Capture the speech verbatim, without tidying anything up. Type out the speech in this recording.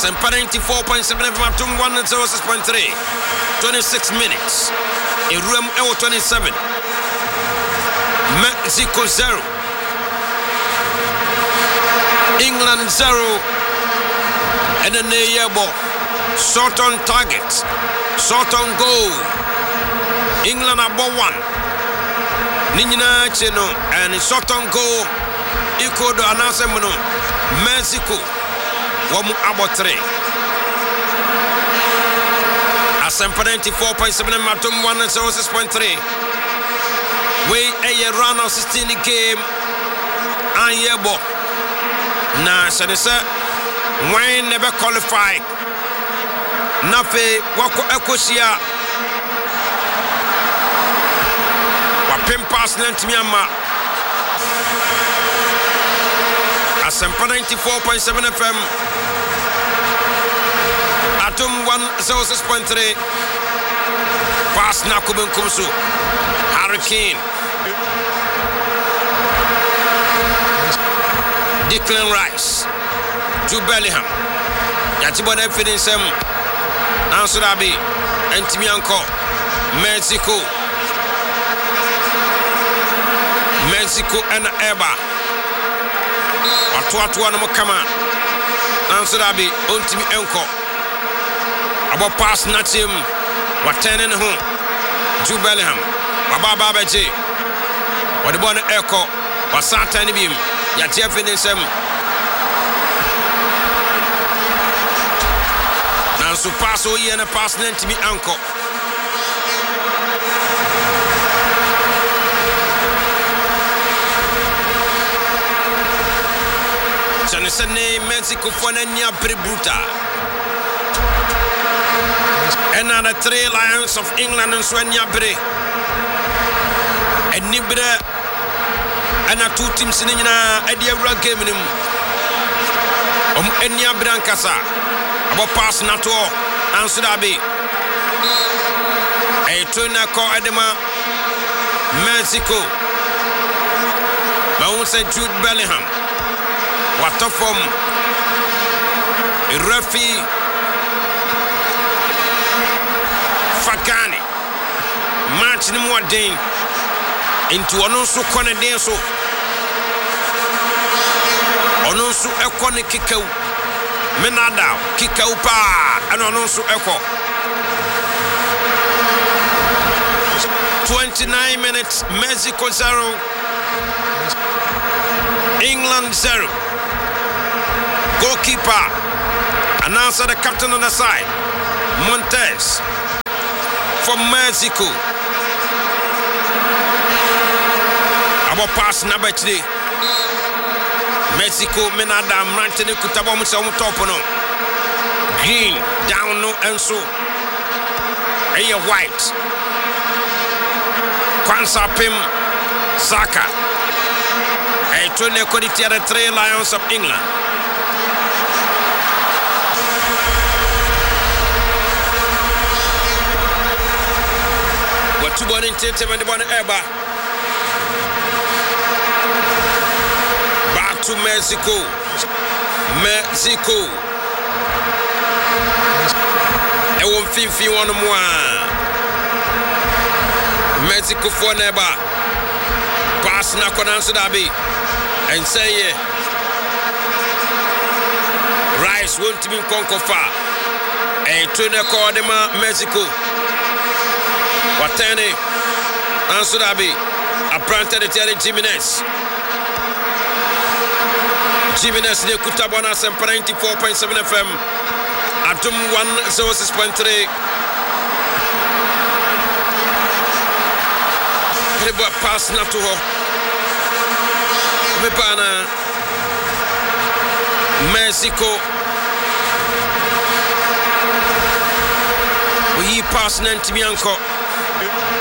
Asempa ninety-four point seven F M Atum one oh six point three. twenty-six minutes. Iruem Ewo twenty-seven. Mexico zero. England zero. And then the year ball. Short on target. Short on goal. England about one. Nina Cheno and short on goal. Equal to Anasemono. Mexico. One about three. Asempa ninety-four point seven Matum one oh six point three. We a round of sixteen game. And yebo. Na Shanisa. When never qualify. Nafe wako ekosia. Wapim pass Nantimiama. Asempa ninety-four point seven F M. Atum one oh six point three. Pass na Kuben Kumsu. Hurricane. Declan Rice. To Bellingham. Yatibone finish him. Ansurabi. Ntimianko. Mexico. Mexico and Eba. Watu watu wana mukama. Ansurabi. Untimi enko. Abo pass na team. Watenen home. To Bellingham. Baba Babaji. Wadibone Eko. Wasata ni bim. Yatia finish him. Nansu pass o yena pass Nantimi anko. Chanisane Mexico fona nya brebuta. And on the three Lions of England and Swenya Bre. And Nibre. And a two teams in a dear rug game in him. Um, Enya Brancasa. About pass Nato. Ansurabi. A tuna call Edema. Mexico. But say Jude Bellingham. What of from Refi Fakani. Match ni more day into Ononsu Conedenso. Ononsu Ekone Kikau. Menada Kikaupa and Ononsu Eko. twenty-nine minutes. Mexico zero. England zero. Goalkeeper. Announcer the captain on the side. Montes. For Mexico. Abo pass number three. Mexico Menada Mantini Kutabo Musa Topono. Green down no and so. Aya White. Kwanza Pim Saka. A tune quality the three Lions of England. What two born in Tete and the born Eba. Back to Mexico. Mexico. I won't feel feel one more. Mexico for Neba. Pass na Konansu Dabi. And say yeah. Rice won't be conquer far. And tuna call them Mexico. Watani Ansurabi. A planted the Terry Jimenez. Jimenez ne Kutabona Semper ninety-four point seven F M. Atum one oh six point three. Reba pass na to her. Mepana Mexico. We pass Nantimianko.